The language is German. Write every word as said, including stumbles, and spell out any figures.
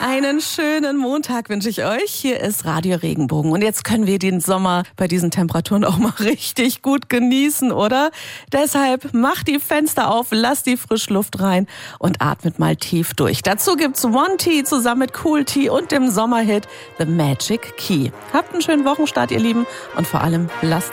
Einen schönen Montag wünsche ich euch. Hier ist Radio Regenbogen. Und jetzt können wir den Sommer bei diesen Temperaturen auch mal richtig gut genießen, oder? Deshalb macht die Fenster auf, lasst die Frischluft rein und atmet mal tief durch. Dazu gibt's One Tea zusammen mit Cool Tea und dem Sommerhit The Magic Key. Habt einen schönen Wochenstart, ihr Lieben. Und vor allem lasst